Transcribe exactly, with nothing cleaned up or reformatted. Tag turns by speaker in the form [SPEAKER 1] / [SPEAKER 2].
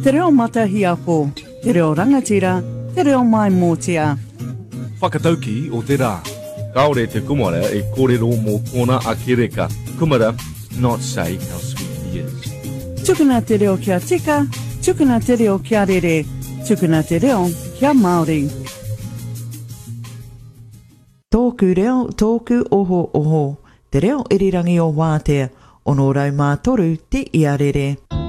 [SPEAKER 1] Te reo matahiapo, te reo rangatira, te reo mai mōtia.
[SPEAKER 2] Whakatauki o te rā. Kaore te kumara e kōrero mō kōna a Kireka. Kumara, not say how sweet he is.
[SPEAKER 1] Tukuna te reo kia tika, tukuna te reo kia rere, tukuna te reo kia Māori.
[SPEAKER 3] Tōku reo, tōku oho oho. Te reo irirangi o wātea, ono rau mā toru te iarere.